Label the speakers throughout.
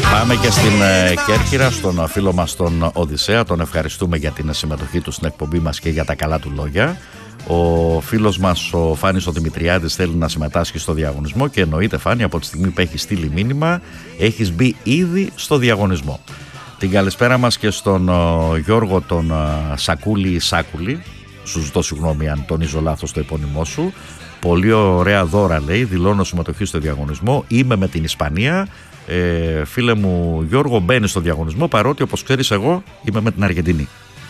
Speaker 1: Πάμε και στην Κέρκυρα, στον φίλο μας τον Οδυσσέα. Τον ευχαριστούμε για την συμμετοχή του στην εκπομπή μας και για τα καλά του λόγια. Ο φίλος μας ο Φάνης ο Δημητριάδης θέλει να συμμετάσχει στο διαγωνισμό και εννοείται, Φάνη, από τη στιγμή που έχει στείλει μήνυμα έχεις μπει ήδη στο διαγωνισμό. Την καλησπέρα μας και στον Γιώργο τον Σάκουλη. Σου ζητώ συγγνώμη αν τονίζω λάθος το επώνυμό σου. Πολύ ωραία δώρα, λέει, δηλώνω συμμετοχή στο διαγωνισμό, είμαι με την Ισπανία. Φίλε μου Γιώργο, μπαίνει στο διαγωνισμό, παρότι όπως ξέρεις εγώ είμαι με την Αργεντινή.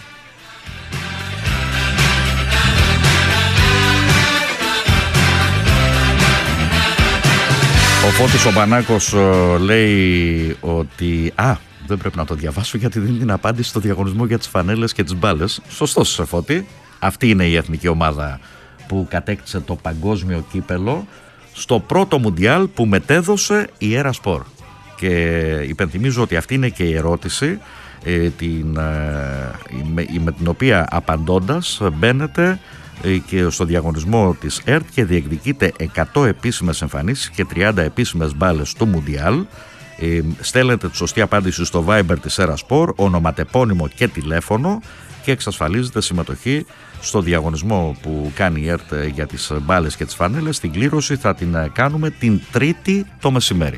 Speaker 1: Ο Φώτης ο Πανάκος λέει ότι δεν πρέπει να το διαβάσω γιατί δίνει την απάντηση στο διαγωνισμό για τις φανέλες και τις μπάλες. Σωστός, Φώτη. Αυτή είναι η εθνική ομάδα που κατέκτησε το παγκόσμιο κύπελο στο πρώτο Μουντιάλ που μετέδωσε η Έρα Σπορ. Και υπενθυμίζω ότι αυτή είναι και η ερώτηση με την οποία απαντώντας μπαίνετε και στο διαγωνισμό της ΕΡΤ και διεκδικείτε 100 επίσημες εμφανίσεις και 30 επίσημες μπάλες του Μουντιάλ. Στέλνετε τη σωστή απάντηση στο Viber της Έρα Σπορ, ονοματεπώνυμο και τηλέφωνο και εξασφαλίζετε συμμετοχή στο διαγωνισμό που κάνει η ΕΡΤ για τις μπάλες και τις φανέλες. Την κλήρωση θα την κάνουμε την Τρίτη το μεσημέρι.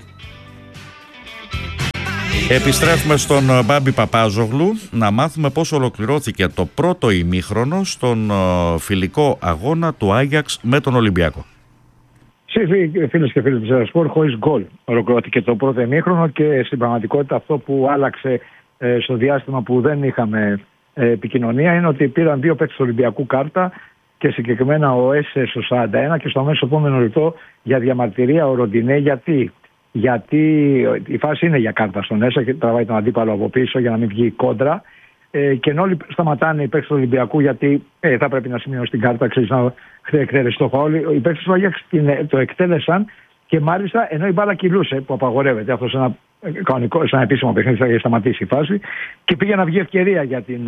Speaker 1: Επιστρέφουμε στον Μπάμπη Παπάζογλου να μάθουμε πώς ολοκληρώθηκε το πρώτο ημίχρονο στον φιλικό αγώνα του Άγιαξ με τον Ολυμπιακό.
Speaker 2: Φίλες και φίλοι της Έρα Σπορ, χωρίς γκολ ολοκληρώθηκε το πρώτο ημίχρονο και στην πραγματικότητα αυτό που άλλαξε στο διάστημα που δεν είχαμε επικοινωνία είναι ότι πήραν δύο παίκτες του Ολυμπιακού κάρτα και συγκεκριμένα ο Έσε στο 41 και στο αμέσως επόμενο λεπτό για διαμαρτυρία ο Ροντινέ. Γιατί η φάση είναι για κάρτα στον Έσα και τραβάει τον αντίπαλο από πίσω για να μην βγει κόντρα. Και ενώ όλοι σταματάνε οι παίκτες του Ολυμπιακού γιατί θα πρέπει να σημειώσει την κάρτα, ξέρεις να εκτέλεσει το φάουλ. Οι παίκτες του Άγιαξ το εκτέλεσαν και μάλιστα ενώ η μπάλα κυλούσε, που απαγορεύεται αυτό σε ένα επίσημο παιχνίδι, θα είχε σταματήσει η φάση και πήγε να βγει ευκαιρία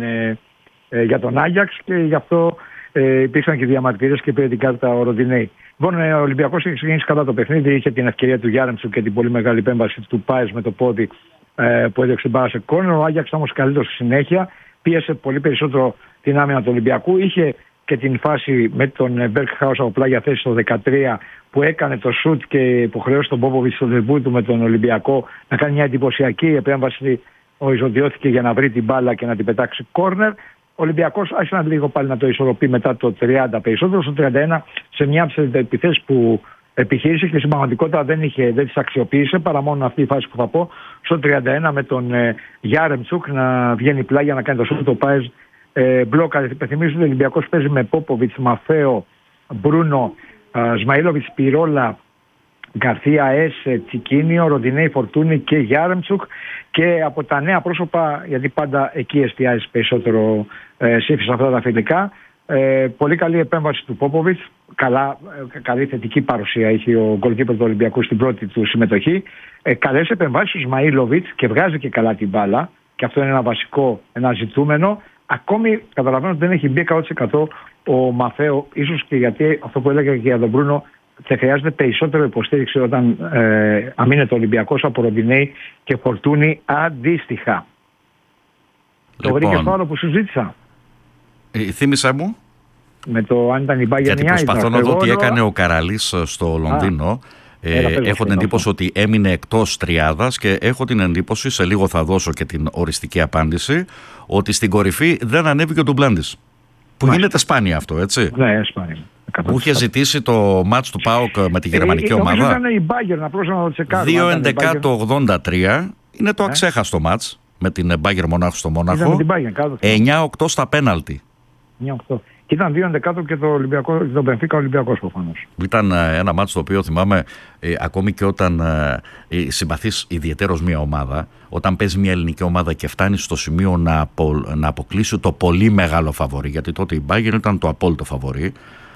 Speaker 2: για τον Άγιαξ και γι' αυτό υπήρξαν και διαμαρτυρίες και πήρε την κάρτα ο Ροντινέη. Λοιπόν, ο Ολυμπιακός είχε ξεκινήσει καλά το παιχνίδι, είχε την ευκαιρία του Γιάρεμτσου και την πολύ μεγάλη επέμβαση του Πάες με το πόδι που έδιωξε την μπάλα σε κόρνερ. Ο Άγιαξ όμως καλύτερος στη συνέχεια, πίεσε πολύ περισσότερο την άμυνα του Ολυμπιακού. Είχε και την φάση με τον Μπέρκχαους από πλάγια θέση στο 13 που έκανε το σουτ και υποχρεώσει τον Πόποβιτς στο δελπούι του με τον Ολυμπιακό να κάνει μια εντυπωσιακή επέμβαση. Οριζοντιώθηκε για να βρει την μπάλα και να την πετάξει κόρνερ. Ο Ολυμπιακός άρχισε λίγο πάλι να το ισορροπεί μετά το 30 περισσότερο. Στο 31 σε μια από τις επιθέσεις που επιχείρησε και στην πραγματικότητα δεν τις αξιοποίησε παρά μόνο αυτή η φάση που θα πω. Στο 31 με τον Γιάρεμτσουκ να βγαίνει πλάγια να κάνει το σουτ, το Πάες μπλόκα. Υπενθυμίζω ότι ο Ολυμπιακός παίζει με Πόποβιτς, Μαφέο, Μπρούνο, Σμαΐλοβιτς, Πυρόλα, Γκαρθία, Έσε, Τσικίνιο, Ροντινέη, Φορτούνη και Γιάρεμτσουκ. Και από τα νέα πρόσωπα, γιατί πάντα εκεί εστιάζει περισσότερο σύμφωνα σε αυτά τα φιλικά, πολύ καλή επέμβαση του Πόποβιτς, καλή θετική παρουσία είχε ο γκολκίπερ του Ολυμπιακού στην πρώτη του συμμετοχή. Καλές επεμβάσεις ο Σμαΐλοβιτς και βγάζει και καλά την μπάλα, και αυτό είναι ένα βασικό, ένα ζητούμενο. Ακόμη καταλαβαίνω ότι δεν έχει μπει 100% ο Μαφέο, ίσως και γιατί αυτό που έλεγα και για τον Μπρούνο, θα χρειάζεται περισσότερο υποστήριξη όταν αμήνεται ο Ολυμπιακός από Ροντινέη και Φορτούνη αντίστοιχα. Λοιπόν, το βρήκες το άλλο που σου ζήτησα.
Speaker 1: Θύμισε μου.
Speaker 2: Με το αν ήταν η Bayern.
Speaker 1: Γιατί προσπαθώ να δω τι έκανε ο Καραλής στο Λονδίνο. Έχω την εντύπωση ότι έμεινε εκτός τριάδας και έχω την εντύπωση, σε λίγο θα δώσω και την οριστική απάντηση, ότι στην κορυφή δεν ανέβηκε ο Ντουμπλάντης. Που γίνεται σπάνια αυτό, έτσι.
Speaker 2: Ναι, σπάνια.
Speaker 1: Μου είχε ζητήσει το μάτς του ΠΑΟΚ με τη γερμανική ομάδα.
Speaker 2: Ήταν η Bayern, απλώς να το τσεκάρω.
Speaker 1: 2-11-83 είναι το αξέχαστο μάτς με την Bayern Μονάχου στο Μόναχο. 9-8 στα πέναλτι.
Speaker 2: 9-8. Και ήταν 2-11 και το Μπενφίκα Ολυμπιακός προφανώς.
Speaker 1: Ήταν ένα μάτς το οποίο θυμάμαι ακόμη και όταν συμπαθείς ιδιαιτέρως μια ομάδα, όταν παίζει μια ελληνική ομάδα και φτάνει στο σημείο να αποκλείσει το πολύ μεγάλο φαβορί, γιατί τότε η Bayern ήταν το απόλυτο φαβορί,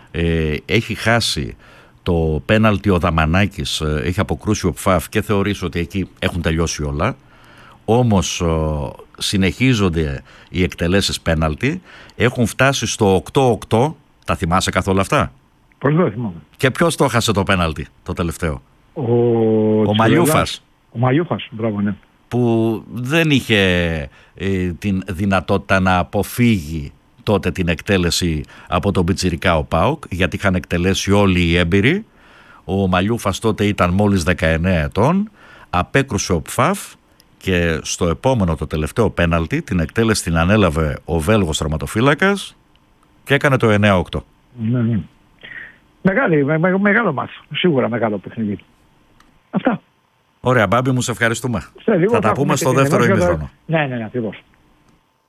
Speaker 1: έχει χάσει το πέναλτι ο Δαμανάκης, έχει αποκρούσει ο Πφαφ και θεωρείς ότι εκεί έχουν τελειώσει όλα. Όμως συνεχίζονται οι εκτελέσεις πέναλτι, έχουν φτάσει στο 8-8. Τα θυμάσαι καθόλου αυτά?
Speaker 2: Πώς δεν θυμάμαι.
Speaker 1: Και ποιος το έχασε το πέναλτι το τελευταίο?
Speaker 2: Ο
Speaker 1: Μαλιούφας.
Speaker 2: Ο Μαλιούφας, μπράβο, ναι.
Speaker 1: που δεν είχε την δυνατότητα να αποφύγει τότε την εκτέλεση από τον πιτσιρικά ο ΠΑΟΚ, γιατί είχαν εκτελέσει όλοι οι έμπειροι. Ο Μαλιούφας τότε ήταν μόλις 19 ετών, απέκρουσε ο Πφαφ και στο επόμενο, το τελευταίο πέναλτι, την εκτέλεση την ανέλαβε ο Βέλγος τερματοφύλακας και έκανε το 9-8.
Speaker 2: Ναι. Μεγάλο μάτς, σίγουρα μεγάλο παιχνίδι. Αυτά.
Speaker 1: Ωραία, Μπάμπη μου, σε ευχαριστούμε. Θα τα πούμε στο δεύτερο ημίχρονο.
Speaker 2: Ναι, ακριβώς.